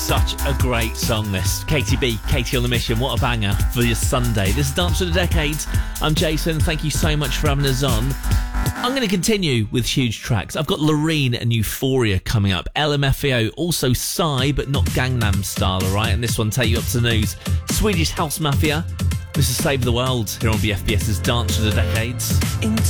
Such a great song, this. Katie B, Katie on the Mission. What a banger for your Sunday. This is Dance of the Decades. I'm Jason. Thank you so much for having us on. I'm going to continue with huge tracks. I've got Loreen and Euphoria coming up. LMFAO, also Psy, but not Gangnam Style, alright? And this one take you up to the news. Swedish House Mafia. This is Save the World here on BFBS's Dance of the Decades.